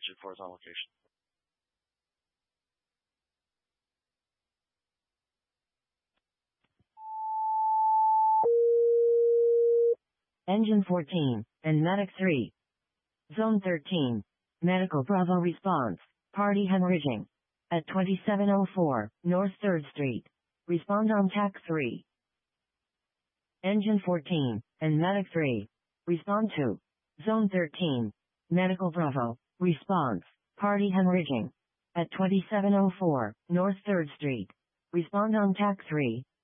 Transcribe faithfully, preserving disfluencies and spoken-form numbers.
Engine four is on location. Engine fourteen, and Medic three. Zone thirteen. Medical Bravo response. Party hemorrhaging. At twenty-seven oh four, North third Street. Respond on T A C three. Engine fourteen, and Medic three. Respond to. Zone thirteen. Medical Bravo. Response. Party hemorrhaging. At twenty-seven oh four, North third Street. Respond on T A C three.